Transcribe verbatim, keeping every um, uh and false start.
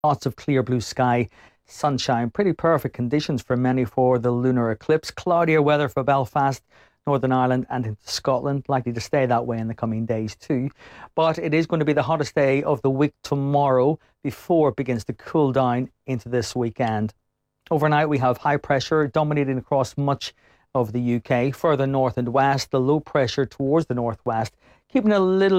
Lots of clear blue sky, sunshine, pretty perfect conditions for many for the lunar eclipse. Cloudier weather for Belfast, Northern Ireland and into Scotland, likely to stay that way in the coming days too. But it is going to be the hottest day of the week tomorrow before it begins to cool down into this weekend. Overnight we have high pressure dominating across much of the U K. Further north and west, the low pressure towards the northwest, keeping a little